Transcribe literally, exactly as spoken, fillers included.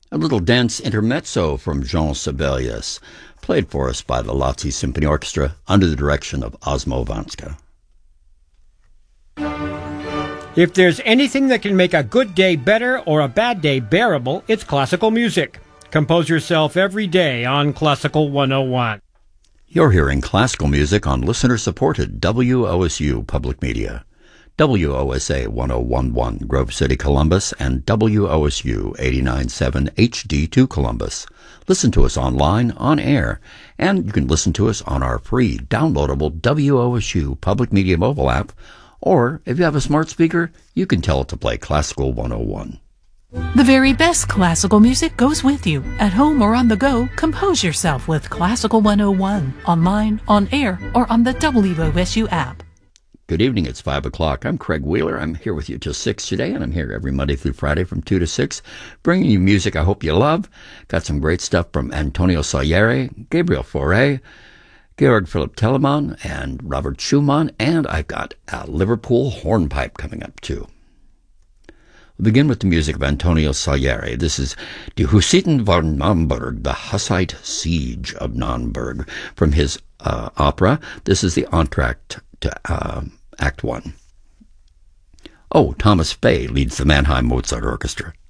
A little dance intermezzo from Jean Sibelius, played for us by the Lazzi Symphony Orchestra under the direction of Osmo Vanska. If there's anything that can make a good day better or a bad day bearable, it's classical music. Compose yourself every day on Classical one oh one. You're hearing classical music on listener-supported W O S U Public Media. W O S A one oh one point one Grove City, Columbus, and W O S U eighty-nine point seven H D two Columbus. Listen to us online, on air, and you can listen to us on our free downloadable W O S U Public Media mobile app, or if you have a smart speaker, you can tell it to play Classical one oh one. The very best classical music goes with you. At home or on the go, compose yourself with Classical one oh one, online, on air, or on the W O S U app. Good evening, it's five o'clock. I'm Craig Wheeler. I'm here with you till six today, and I'm here every Monday through Friday from two to six, bringing you music I hope you love. Got some great stuff from Antonio Salieri, Gabriel Fauré, Georg Philipp Telemann, and Robert Schumann, and I've got a Liverpool hornpipe coming up too. We'll begin with the music of Antonio Salieri. This is Die Hussiten von Naumburg, the Hussite Siege of Naumburg, from his uh, opera. This is the entr'acte to uh, Act One. Oh, Thomas Fay leads the Mannheim Mozart Orchestra.